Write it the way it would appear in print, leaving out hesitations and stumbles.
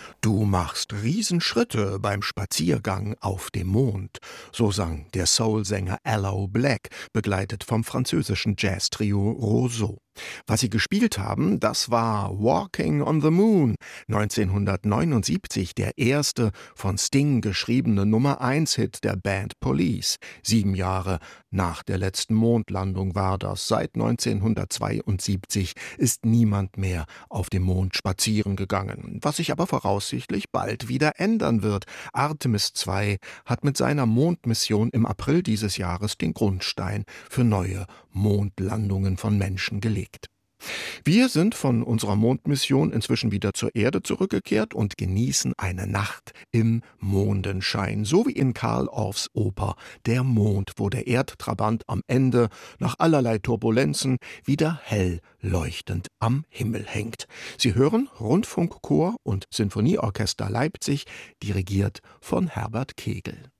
Du machst Riesenschritte beim Spaziergang auf dem Mond, so sang der Soulsänger Aloe Blacc, begleitet vom französischen Jazztrio Roseau. Was sie gespielt haben, das war Walking on the Moon, 1979 der erste von Sting geschriebene Nummer-1-Hit der Band Police. 7 Jahre nach der letzten Mondlandung war das. Seit 1972 ist niemand mehr auf dem Mond spazieren gegangen, was sich aber voraussichtlich bald wieder ändern wird. Artemis II hat mit seiner Mondmission im April dieses Jahres den Grundstein für neue Mondlandungen von Menschen gelegt. Wir sind von unserer Mondmission inzwischen wieder zur Erde zurückgekehrt und genießen eine Nacht im Mondenschein, so wie in Carl Orffs Oper Der Mond, wo der Erdtrabant am Ende nach allerlei Turbulenzen wieder hell leuchtend am Himmel hängt. Sie hören Rundfunkchor und Sinfonieorchester Leipzig, dirigiert von Herbert Kegel.